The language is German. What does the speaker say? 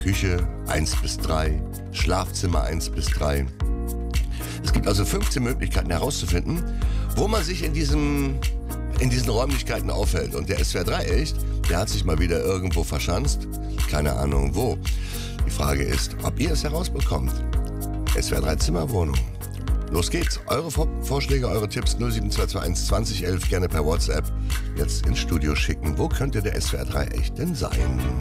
Küche 1 bis 3, Schlafzimmer 1 bis 3. Es gibt also 15 Möglichkeiten herauszufinden, wo man sich in diesen Räumlichkeiten aufhält. Und der SWR 3 echt, der hat sich mal wieder irgendwo verschanzt. Keine Ahnung wo. Die Frage ist, ob ihr es herausbekommt. SWR 3 Zimmerwohnung. Los geht's. Eure Vorschläge, eure Tipps 07221 2011 gerne per WhatsApp jetzt ins Studio schicken. Wo könnte der SWR 3 echt denn sein?